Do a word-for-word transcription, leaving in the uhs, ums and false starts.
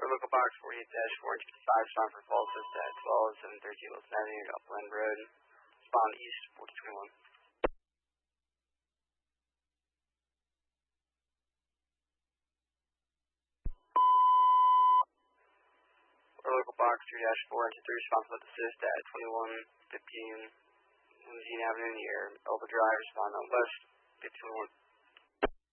local box forty-eight dash four fifty-five, respond for false at twelve, seven thirteen Wilson Avenue, Upland Road. Respond east, forty twenty-one. Or local box three dash four into three, responsible assist at twenty-one fifteen Limousine Avenue near Elba Drive, respond on west, fifty twenty-one.